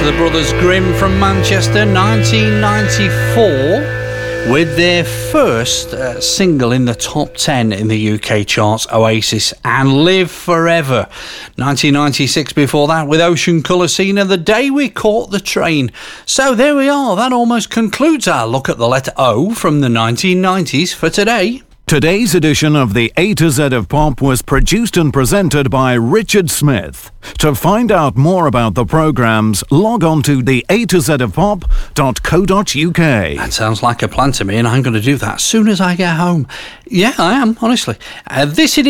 the Brothers Grimm from Manchester, 1994, with their first single in the top 10 in the UK charts, Oasis and Live Forever. 1996 before that with Ocean Colour Scene and The Day We Caught the Train. So there we are, that almost concludes our look at the letter O from the 1990s for today. Today's edition of the A to Z of Pop was produced and presented by Richard Smith. To find out more about the programmes, log on to theatozofpop.co.uk. That sounds like a plan to me, and I'm going to do that as soon as I get home. Yeah, I am, honestly. This